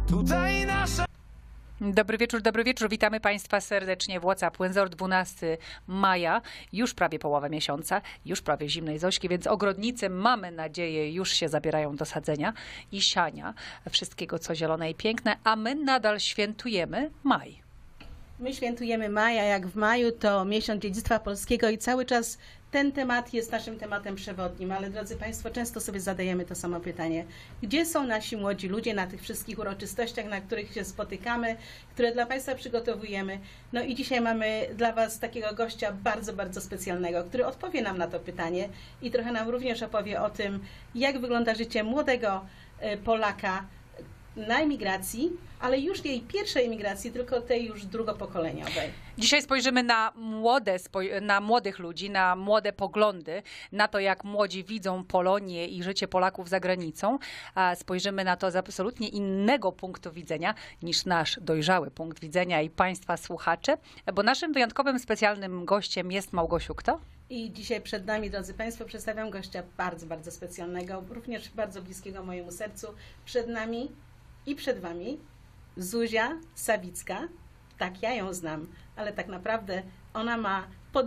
Tutaj nasza... Dobry wieczór, witamy Państwa serdecznie w WhatsApp Windsor, 12 maja, już prawie połowa miesiąca, już prawie zimnej Zośki, więc ogrodnicy, mamy nadzieję, już się zabierają do sadzenia i siania wszystkiego, co zielone i piękne, a my nadal świętujemy maj. My świętujemy maj, a jak w maju to miesiąc dziedzictwa polskiego i cały czas ten temat jest naszym tematem przewodnim, ale drodzy Państwo, często sobie zadajemy to samo pytanie. Gdzie są nasi młodzi ludzie na tych wszystkich uroczystościach, na których się spotykamy, które dla Państwa przygotowujemy? No i dzisiaj mamy dla Was takiego gościa bardzo, bardzo specjalnego, który odpowie nam na to pytanie i trochę nam również opowie o tym, jak wygląda życie młodego Polaka na emigracji, ale już nie jej pierwszej emigracji, tylko tej już drugopokoleniowej. Dzisiaj spojrzymy na młodych ludzi, na młode poglądy, na to, jak młodzi widzą Polonię i życie Polaków za granicą. Spojrzymy na to z absolutnie innego punktu widzenia niż nasz dojrzały punkt widzenia i Państwa słuchacze, bo naszym wyjątkowym, specjalnym gościem jest Małgosiu kto? I dzisiaj przed nami, drodzy Państwo, przedstawiam gościa bardzo, bardzo specjalnego, również bardzo bliskiego mojemu sercu. Przed nami i przed Wami Zuzia Sawicka, tak ja ją znam, ale tak naprawdę ona ma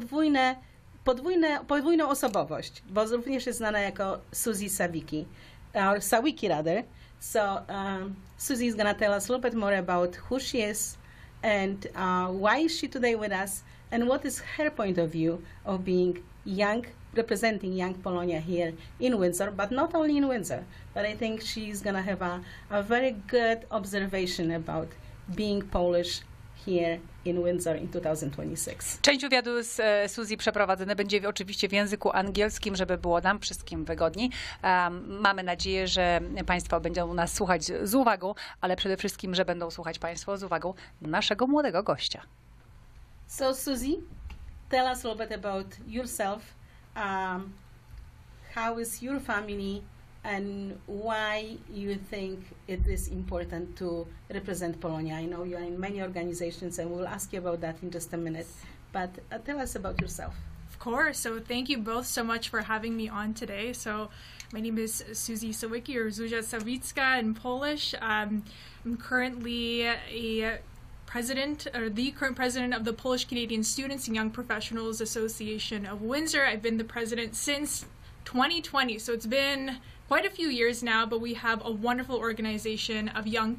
podwójną osobowość, bo również jest znana jako Suzy Sawicki, or Sawicki rather. So Suzy is going to tell us a little bit more about who she is and why is she today with us and what is her point of view of being young, representing young Polonia here in Windsor, but not only in Windsor, but I think she's going to have a very good observation about being Polish here in Windsor in 2026. Część wywiadu z Suzy przeprowadzony będzie oczywiście w języku angielskim, żeby było nam wszystkim wygodniej. Mamy nadzieję, że Państwo będą nas słuchać z uwagą, ale przede wszystkim, że będą słuchać Państwo z uwagą naszego młodego gościa. So Suzy, tell us a little bit about yourself. How is your family and why you think it is important to represent Polonia? I know you are in many organizations and we'll ask you about that in just a minute, but tell us about yourself. Of course. So thank you both so much for having me on today. So my name is Suzy Sawicki, or Zuzia Sawicka in Polish. I'm currently the current president of the Polish Canadian Students and Young Professionals Association of Windsor. I've been the president since 2020, so it's been quite a few years now, but we have a wonderful organization of young